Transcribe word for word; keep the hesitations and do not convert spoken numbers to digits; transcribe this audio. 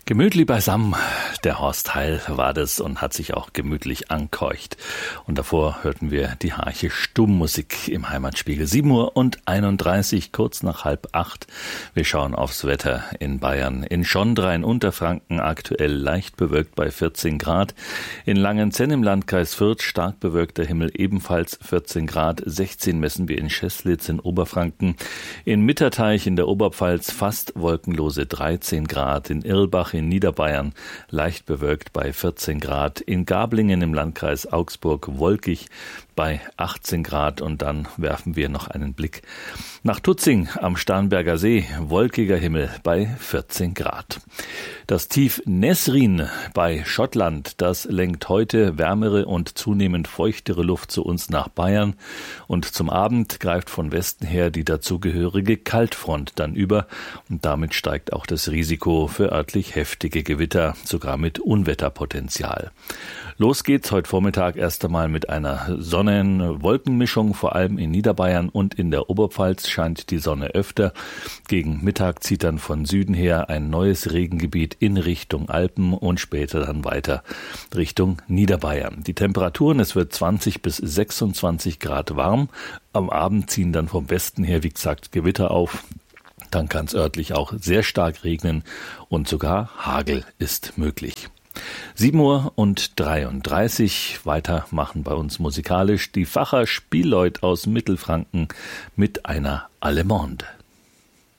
Gemütlich beisammen, der Horst Heil war das und hat sich auch gemütlich ankeucht. Und davor hörten wir die Harche Stummmusik im Heimatspiegel. sieben Uhr und einunddreißig, kurz nach halb acht. Wir schauen aufs Wetter in Bayern. In Schondra in Unterfranken aktuell leicht bewölkt bei vierzehn Grad. In Langenzenn im Landkreis Fürth stark bewölkter Himmel, ebenfalls vierzehn Grad. sechzehn messen wir in Scheßlitz in Oberfranken. In Mitterteich in der Oberpfalz fast wolkenlose dreizehn Grad. In Irlbach in Niederbayern leicht bewölkt bei vierzehn Grad. In Gablingen im Landkreis Augsburg wolkig bei achtzehn Grad. Und dann werfen wir noch einen Blick nach Tutzing am Starnberger See. Wolkiger Himmel bei vierzehn Grad. Das Tief Nesrin bei Schottland, das lenkt heute wärmere und zunehmend feuchtere Luft zu uns nach Bayern. Und zum Abend greift von Westen her die dazugehörige Kaltfront dann über. Und damit steigt auch das Risiko für örtlich heftige Gewitter, sogar mit Unwetterpotenzial. Los geht's heute Vormittag erst einmal mit einer Sonnen-Wolkenmischung, vor allem in Niederbayern und in der Oberpfalz scheint die Sonne öfter. Gegen Mittag zieht dann von Süden her ein neues Regengebiet in Richtung Alpen und später dann weiter Richtung Niederbayern. Die Temperaturen, es wird zwanzig bis sechsundzwanzig Grad warm. Am Abend ziehen dann vom Westen her, wie gesagt, Gewitter auf. Dann kann es örtlich auch sehr stark regnen und sogar Hagel ist möglich. sieben Uhr und dreiunddreißig, weitermachen bei uns musikalisch die Facher Spielleut aus Mittelfranken mit einer Allemande.